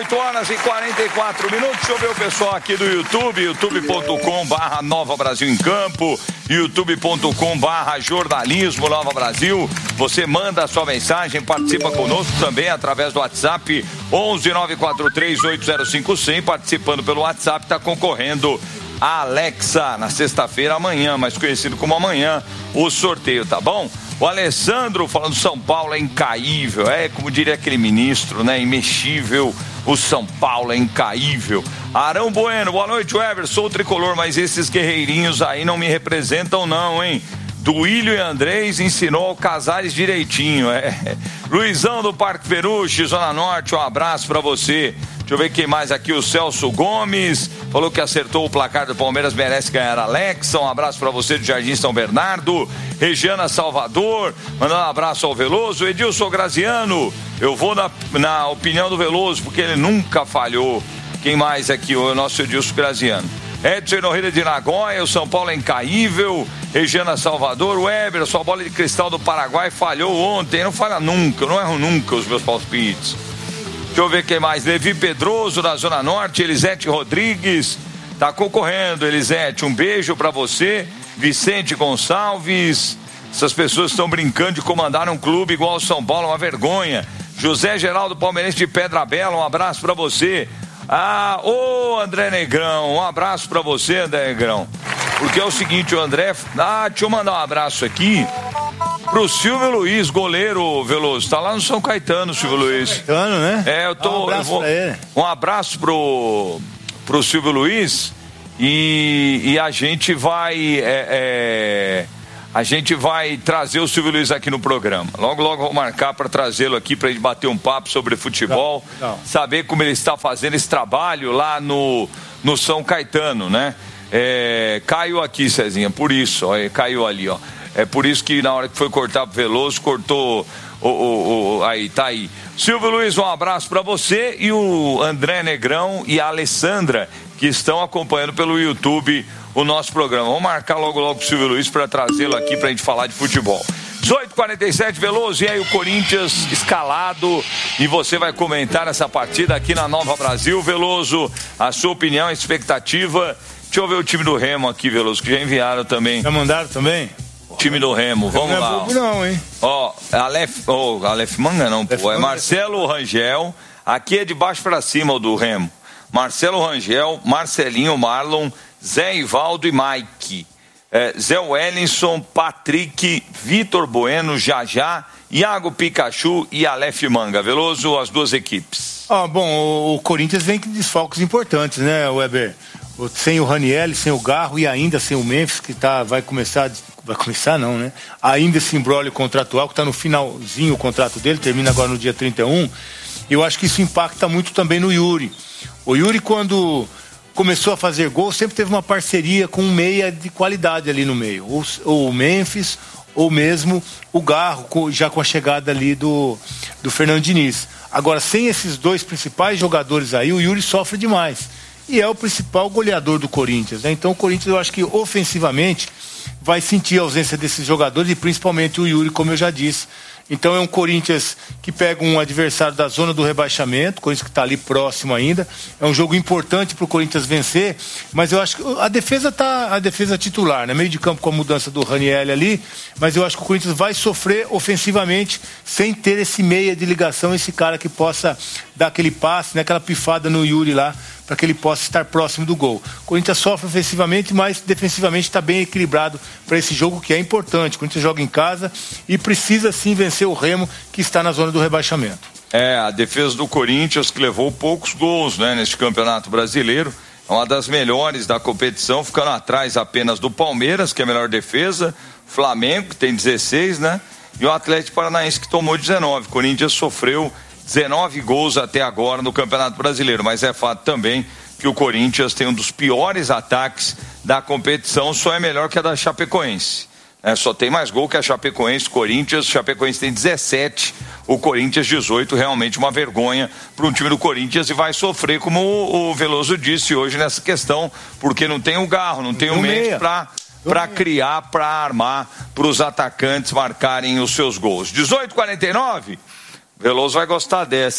8h44. Deixa eu ver o pessoal aqui do YouTube, youtube.com/Nova Brasil em Campo, youtube.com/jornalismo Nova Brasil. Você manda a sua mensagem, participa conosco também através do WhatsApp 11-943-805100. Participando pelo WhatsApp, está concorrendo a Alexa na sexta-feira, amanhã, mais conhecido como amanhã, o sorteio, tá bom? O Alessandro falando São Paulo é incaível, como diria aquele ministro, né? Imexível, o São Paulo é incaível. Arão Bueno, boa noite, Weber, sou o tricolor, mas esses guerreirinhos aí não me representam não, hein? Duílio e Andrés ensinou ao Casares direitinho, Luizão do Parque Peruche, Zona Norte, um abraço pra você. Deixa eu ver quem mais aqui, o Celso Gomes, falou que acertou o placar do Palmeiras, merece ganhar a Alexa, um abraço pra você do Jardim São Bernardo. Regiana Salvador, mandando um abraço ao Veloso. Edilson Graziano, eu vou na opinião do Veloso, porque ele nunca falhou. Quem mais aqui, o nosso Edilson Graziano. Edson Norreira de Nagoya, o São Paulo é incaível. Regiana Salvador, Weber, sua bola de cristal do Paraguai falhou ontem, não falha nunca, eu não erro nunca os meus palpites. Deixa eu ver quem mais, Levi Pedroso da Zona Norte, Elisete Rodrigues, tá concorrendo, Elisete, um beijo pra você. Vicente Gonçalves, essas pessoas estão brincando de comandar um clube igual ao São Paulo, uma vergonha. José Geraldo Palmeirense de Pedra Bela, um abraço pra você. André Negrão, um abraço pra você, André Negrão. Porque é o seguinte, o André, deixa eu mandar um abraço aqui pro Silvio Luiz, goleiro, Veloso, tá lá no São Caetano, Silvio Luiz. Caetano, né? Um abraço pro Silvio Luiz e a gente vai trazer o Silvio Luiz aqui no programa. Logo vou marcar para trazê-lo aqui pra gente bater um papo sobre futebol, saber como ele está fazendo esse trabalho lá no São Caetano, né? Caiu aqui, Cezinha, por isso, caiu ali, ó. É por isso que na hora que foi cortar pro Veloso, cortou aí, tá aí. Silvio Luiz, um abraço para você e o André Negrão e a Alessandra, que estão acompanhando pelo YouTube o nosso programa. Vamos marcar logo o Silvio Luiz para trazê-lo aqui pra gente falar de futebol. 18h47, Veloso, e aí o Corinthians escalado, e você vai comentar essa partida aqui na Nova Brasil. Veloso, a sua opinião, a expectativa. Deixa eu ver o time do Remo aqui, Veloso, que já enviaram também. Já mandaram também? Time do Remo, vamos lá. Não é bobo não, hein? Aleph Manga não, pô. É Marcelo Rangel, aqui é de baixo pra cima o do Remo. Marcelo Rangel, Marcelinho, Marlon, Zé Ivaldo e Mike. Zé Wellington, Patrick, Vitor Bueno, Jajá, Iago Pikachu e Aleph Manga. Veloso, as duas equipes. Bom, o Corinthians vem com desfalques importantes, né, Weber? Sem o Raniel, sem o Garro e ainda sem o Memphis, que vai começar não, né? Ainda esse imbróglio contratual, que está no finalzinho o contrato dele, termina agora no dia 31. Eu acho que isso impacta muito também no Yuri. O Yuri, quando começou a fazer gol, sempre teve uma parceria com um meia de qualidade ali no meio. Ou o Memphis, ou mesmo o Garro, já com a chegada ali do Fernando Diniz. Agora, sem esses dois principais jogadores aí, o Yuri sofre demais. E é o principal goleador do Corinthians, né? Então o Corinthians, eu acho que ofensivamente vai sentir a ausência desses jogadores e principalmente o Yuri, como eu já disse. Então é um Corinthians que pega um adversário da zona do rebaixamento, Corinthians que está ali próximo ainda. É um jogo importante para o Corinthians vencer, mas eu acho que a defesa titular, né? Meio de campo com a mudança do Raniel ali, mas eu acho que o Corinthians vai sofrer ofensivamente sem ter esse meia de ligação, esse cara que possa dar aquele passe, né? Aquela pifada no Yuri lá, para que ele possa estar próximo do gol. O Corinthians sofre ofensivamente, mas defensivamente está bem equilibrado para esse jogo que é importante. O Corinthians joga em casa e precisa sim vencer o Remo, que está na zona do rebaixamento. A defesa do Corinthians, que levou poucos gols, né, neste campeonato brasileiro, é uma das melhores da competição, ficando atrás apenas do Palmeiras, que é a melhor defesa, Flamengo, que tem 16, né, e o Atlético Paranaense, que tomou 19. O Corinthians sofreu 19 gols até agora no Campeonato Brasileiro, mas é fato também que o Corinthians tem um dos piores ataques da competição, só é melhor que a da Chapecoense. Só tem mais gol que a Chapecoense, Corinthians. Chapecoense tem 17, o Corinthians 18, realmente uma vergonha para um time do Corinthians, e vai sofrer, como o Veloso disse hoje nessa questão, porque não tem o Garro, não tem o Mendes para criar, para armar, para os atacantes marcarem os seus gols. 18h49, Veloso vai gostar dessa, hein?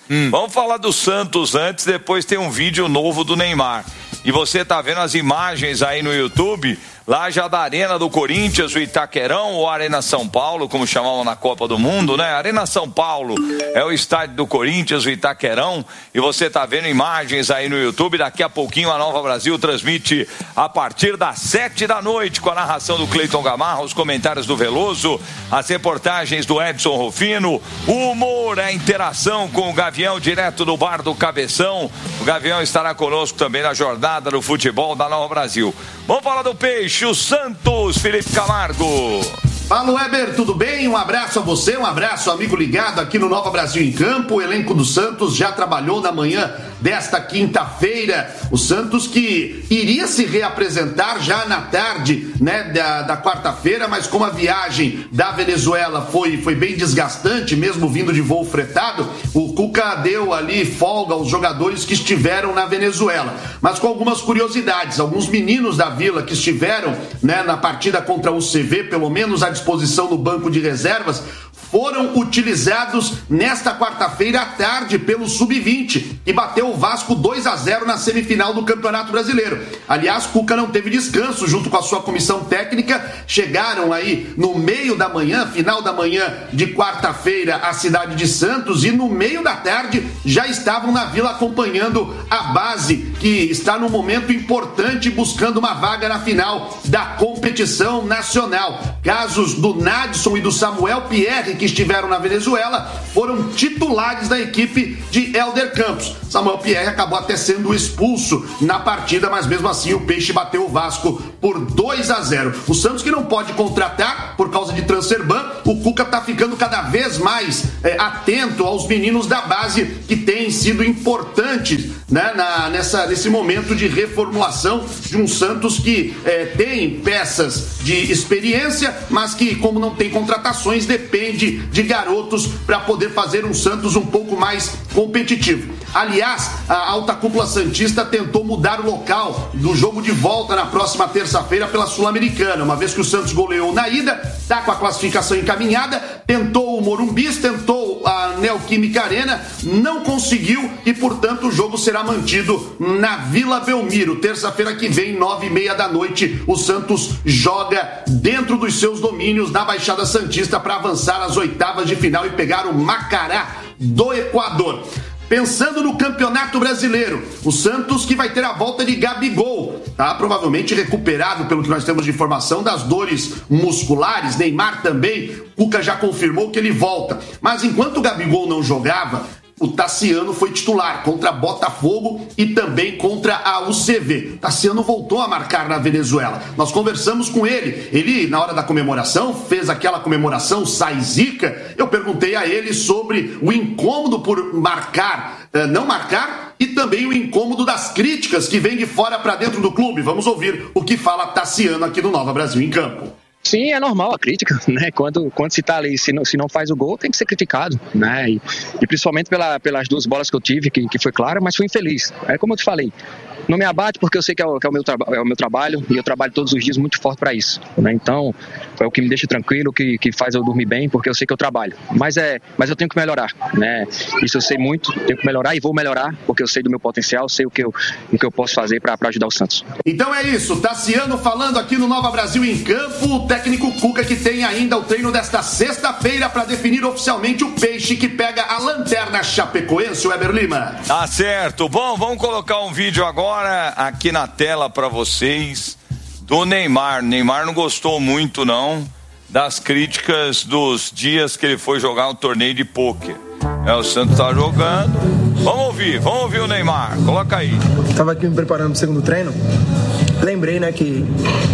Vamos falar do Santos antes, depois tem um vídeo novo do Neymar. E você tá vendo as imagens aí no YouTube, lá já da Arena do Corinthians, o Itaquerão, ou Arena São Paulo, como chamavam na Copa do Mundo, né? Arena São Paulo é o estádio do Corinthians, o Itaquerão, e você tá vendo imagens aí no YouTube. Daqui a pouquinho a Nova Brasil transmite a partir das 7 da noite, com a narração do Cleiton Gamarra, os comentários do Veloso, as reportagens do Edson Rufino, o humor, a interação com o Gavião, direto do bar do Cabeção. O Gavião estará conosco também na jornada do futebol da Nova Brasil. Vamos falar do Peixe, o Santos, Felipe Camargo. Fala, Weber, tudo bem? Um abraço a você, um abraço, amigo ligado aqui no Nova Brasil em Campo. O elenco do Santos já trabalhou na manhã desta quinta-feira. O Santos que iria se reapresentar já na tarde, né, da quarta-feira, mas como a viagem da Venezuela foi bem desgastante, mesmo vindo de voo fretado, o Cuca deu ali folga aos jogadores que estiveram na Venezuela. Mas com algumas curiosidades, alguns meninos da Vila que estiveram, né, na partida contra o CV, pelo menos à disposição no banco de reservas, foram utilizados nesta quarta-feira à tarde pelo Sub-20 e bateu o Vasco 2-0 na semifinal do Campeonato Brasileiro. Aliás, Cuca não teve descanso junto com a sua comissão técnica, chegaram aí no meio da manhã, final da manhã de quarta-feira à cidade de Santos, e no meio da tarde já estavam na Vila acompanhando a base que está num momento importante buscando uma vaga na final da competição nacional. Casos do Nadson e do Samuel Pierre, que estiveram na Venezuela, foram titulares da equipe de Hélder Campos. Samuel Pierre acabou até sendo expulso na partida, mas mesmo assim o Peixe bateu o Vasco por 2-0. O Santos, que não pode contratar por causa de transferban, o Cuca tá ficando cada vez mais atento aos meninos da base que têm sido importantes, né, nesse momento de reformulação de um Santos que tem peças de experiência, mas que, como não tem contratações, depende de garotos para poder fazer um Santos um pouco mais competitivo. Aliás, a alta cúpula santista tentou mudar o local do jogo de volta na próxima terça-feira pela Sul-Americana, uma vez que o Santos goleou na ida, está com a classificação encaminhada, tentou o Morumbis, tentou a Neoquímica Arena, não conseguiu e, portanto, o jogo será mantido na Vila Belmiro. Terça-feira que vem, 9h30 da noite, o Santos joga dentro dos seus domínios na Baixada Santista para avançar às oitavas de final e pegar o Macará do Equador. Pensando no Campeonato Brasileiro, o Santos que vai ter a volta de Gabigol, tá provavelmente recuperado, pelo que nós temos de informação, das dores musculares. Neymar também, Cuca já confirmou que ele volta. Mas enquanto o Gabigol não jogava, o Tassiano foi titular contra Botafogo e também contra a UCV. Tassiano voltou a marcar na Venezuela. Nós conversamos com ele. Ele, na hora da comemoração, fez aquela comemoração sai zica. Eu perguntei a ele sobre o incômodo por marcar, não marcar, e também o incômodo das críticas que vêm de fora para dentro do clube. Vamos ouvir o que fala Tassiano aqui no Nova Brasil em Campo. Sim, é normal a crítica, né? Quando se tá ali, se não faz o gol, tem que ser criticado, né? E principalmente pelas duas bolas que eu tive, que foi claro, mas fui infeliz. É como eu te falei, não me abate porque eu sei que é o meu trabalho e eu trabalho todos os dias muito forte para isso, né? Então, é o que me deixa tranquilo, que faz eu dormir bem, porque eu sei que eu trabalho. Mas eu tenho que melhorar, né? Isso eu sei muito, tenho que melhorar e vou melhorar, porque eu sei do meu potencial, sei o que eu posso fazer para ajudar o Santos. Então é isso, Tassiano falando aqui no Nova Brasil em Campo, o técnico Cuca que tem ainda o treino desta sexta-feira para definir oficialmente o Peixe que pega a lanterna chapecoense, o Weber Lima. Tá certo. Bom, vamos colocar um vídeo agora aqui na tela para vocês do Neymar. Neymar não gostou muito não das críticas dos dias que ele foi jogar um torneio de pôquer. O Santos tá jogando. Vamos ouvir o Neymar. Coloca aí. Tava aqui me preparando pro segundo treino. Lembrei, né, que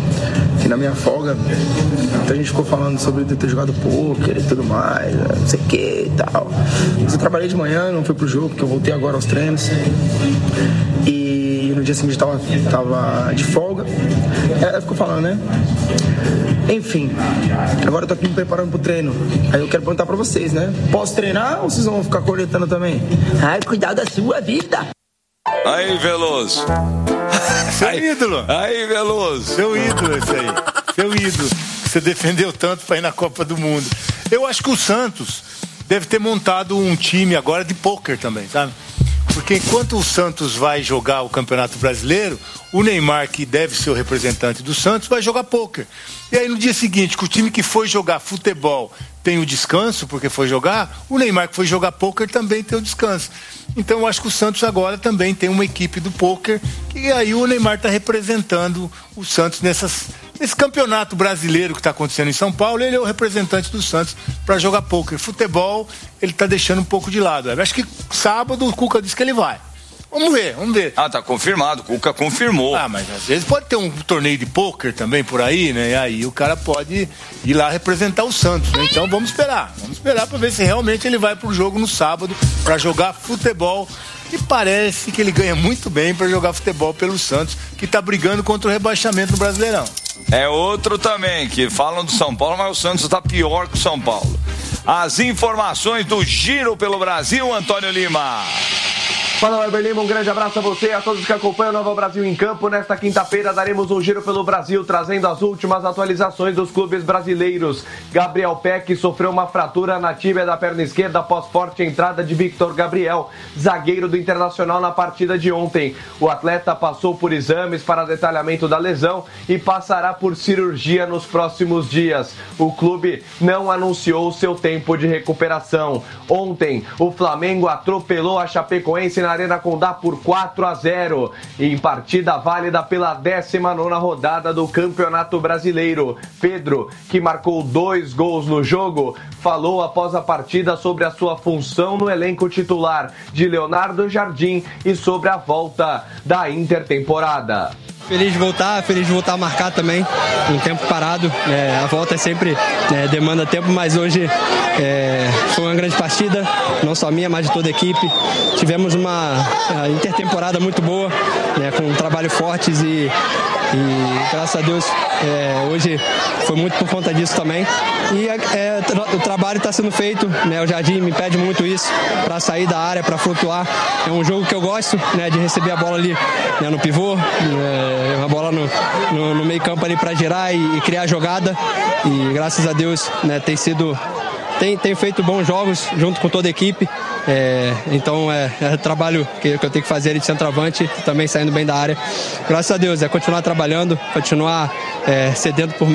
na minha folga a gente ficou falando sobre ter jogado pôquer e tudo mais, não sei o que e tal. Mas eu trabalhei de manhã, não fui pro jogo, porque eu voltei agora aos treinos. E no dia seguinte tava de folga. Ela ficou falando, né? Enfim, agora eu tô aqui me preparando pro treino. Aí eu quero perguntar pra vocês, né? Posso treinar ou vocês vão ficar coletando também? Ai, cuidado da sua vida. Aí, Veloso. Seu ídolo. Aí, Veloso. Seu ídolo esse aí. Seu ídolo. Você defendeu tanto para ir na Copa do Mundo. Eu acho que o Santos deve ter montado um time agora de pôquer também, sabe? Porque enquanto o Santos vai jogar o Campeonato Brasileiro, o Neymar, que deve ser o representante do Santos, vai jogar pôquer. E aí no dia seguinte, que o time que foi jogar futebol tem o descanso, porque foi jogar, o Neymar que foi jogar pôquer também tem o descanso. Então eu acho que o Santos agora também tem uma equipe do pôquer, e aí o Neymar está representando o Santos nesse campeonato brasileiro que está acontecendo em São Paulo. Ele é o representante do Santos para jogar pôquer. Futebol ele está deixando um pouco de lado. Eu acho que sábado o Cuca disse que ele vai. Vamos ver. Ah, tá confirmado, o Cuca confirmou. Ah, mas às vezes pode ter um torneio de pôquer também por aí, né? E aí o cara pode ir lá representar o Santos, né? Então vamos esperar para ver se realmente ele vai pro jogo no sábado para jogar futebol. E parece que ele ganha muito bem para jogar futebol pelo Santos, que tá brigando contra o rebaixamento no Brasileirão. É outro também, que falam do São Paulo, mas o Santos tá pior que o São Paulo. As informações do Giro pelo Brasil, Antônio Lima. Fala, Weber Lima, um grande abraço a você e a todos que acompanham o Nova Brasil em Campo. Nesta quinta-feira daremos um giro pelo Brasil, trazendo as últimas atualizações dos clubes brasileiros. Gabriel Peck sofreu uma fratura na tíbia da perna esquerda após forte entrada de Victor Gabriel, zagueiro do Internacional, na partida de ontem. O atleta passou por exames para detalhamento da lesão e passará por cirurgia nos próximos dias. O clube não anunciou seu tempo de recuperação. Ontem, o Flamengo atropelou a Chapecoense na Arena Condá por 4-0, em partida válida pela 19ª rodada do Campeonato Brasileiro. Pedro, que marcou 2 gols no jogo, falou após a partida sobre a sua função no elenco titular de Leonardo Jardim e sobre a volta da intertemporada. Feliz de voltar a marcar também, um tempo parado, a volta sempre demanda tempo, mas hoje foi uma grande partida, não só minha, mas de toda a equipe. Tivemos uma intertemporada muito boa, com um trabalho fortes e graças a Deus hoje foi muito por conta disso também. E o trabalho está sendo feito, o Jardim me pede muito isso, para sair da área, para flutuar. É um jogo que eu gosto, de receber a bola ali no pivô, uma bola no meio campo ali para girar e criar jogada. E graças a Deus tem feito bons jogos junto com toda a equipe. Então é trabalho que eu tenho que fazer ali de centroavante, também saindo bem da área. Graças a Deus, continuar trabalhando, continuar cedendo por